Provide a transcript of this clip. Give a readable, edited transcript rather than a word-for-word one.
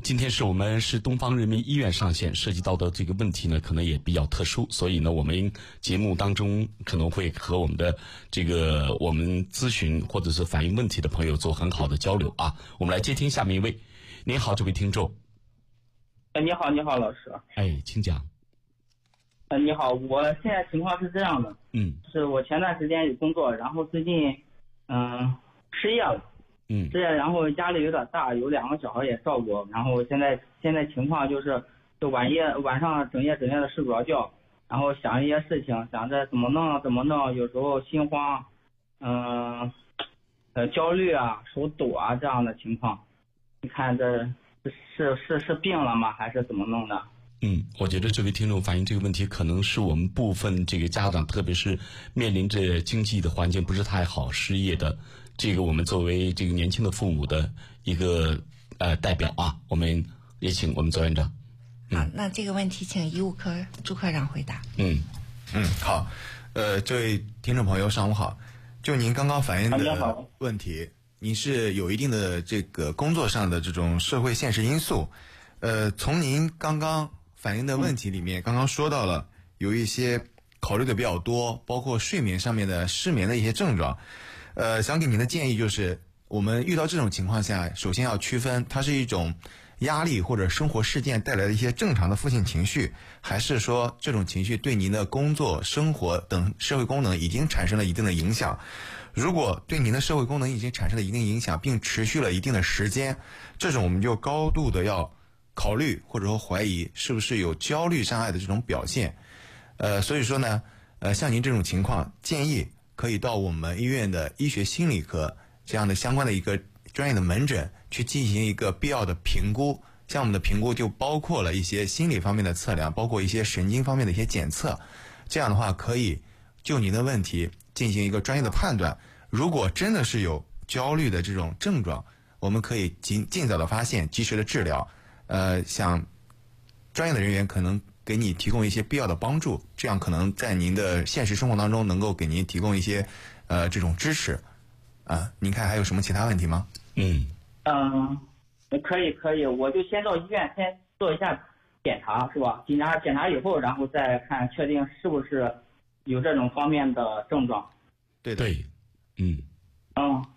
今天是我们是东方人民医院上线，涉及到的这个问题呢，可能也比较特殊，所以呢，我们节目当中可能会和我们的我们咨询或者是反映问题的朋友做很好的交流啊。我们来接听下面一位。您好，这位听众。 你好，你好，老师。 请讲。 你好，我现在情况是这样的，就是我前段时间有工作，然后最近失业了，失业，然后压力有点大，有2个小孩也照顾，然后现在情况就晚上整夜的睡不着觉，然后想一些事情，想着怎么弄，有时候心慌，焦虑啊，手抖啊这样的情况，你看这是病了吗？还是怎么弄的？ 我觉得这位听众反映这个问题，可能是我们部分这个家长，特别是面临着经济的环境不是太好、失业的，我们作为这个年轻的父母的一个代表啊，我们也请我们责任者。 好，那这个问题请医务科朱科长回答。 好，这位听众朋友上午好，就您刚刚反映的问题，您是有一定的这个工作上的这种社会现实因素，从您刚刚反映的问题里面，刚刚说到了有一些考虑的比较多，包括睡眠上面的失眠的一些症状。想给您的建议就是，我们遇到这种情况下，首先要区分它是一种压力或者生活事件带来的一些正常的负性情绪，还是说这种情绪对您的工作、生活等社会功能已经产生了一定的影响。如果对您的社会功能已经产生了一定影响，并持续了一定的时间，这种我们就高度的要考虑或者说怀疑是不是有焦虑障碍的这种表现。所以说呢，像您这种情况，建议可以到我们医院的医学心理科这样的相关的一个专业的门诊去进行一个必要的评估。像我们的评估就包括了一些心理方面的测量，包括一些神经方面的一些检测，这样的话可以就您的问题进行一个专业的判断。如果真的是有焦虑的这种症状，我们可以尽早的发现，及时的治疗。像专业的人员可能给你提供一些必要的帮助，这样可能在您的现实生活当中能够给您提供一些这种支持。您看还有什么其他问题吗？ 可以，我就先到医院先做一下检查，是吧？检查以后，然后再看确定是不是有这种方面的症状。 对。